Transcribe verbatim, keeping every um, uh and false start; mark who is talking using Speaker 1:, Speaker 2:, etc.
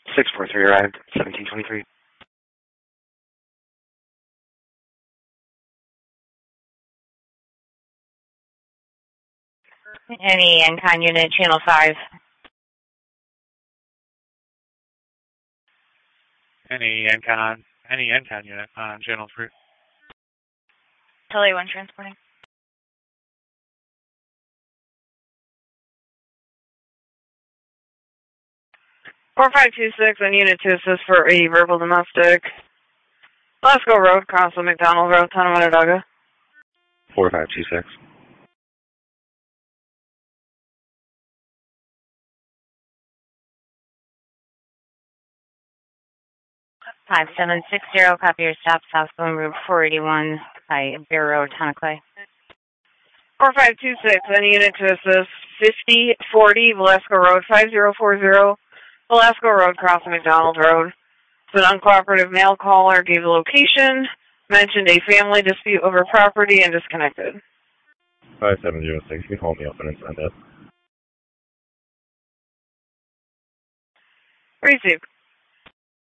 Speaker 1: six four three arrived, seventeen twenty-three.
Speaker 2: Any Encon unit, channel five.
Speaker 3: Any Encon, any Encon unit on channel three.
Speaker 2: Tully one transporting.
Speaker 4: four five two six on unit to assist for a verbal domestic. Glasgow Road, cross the McDonald Road, Town of Onondaga.
Speaker 1: four five two six.
Speaker 2: five seven six zero, copy your stop, southbound Route four eighty-one by Bear Road, Town of Clay.
Speaker 4: four five two six on unit to assist, fifty forty Velasco Road, five zero four zero, Velasco Road, cross the McDonald Road. It's an uncooperative mail caller, gave the location, mentioned a family dispute over property, and disconnected.
Speaker 5: five seven zero six, you can call me up and send it.
Speaker 4: Received.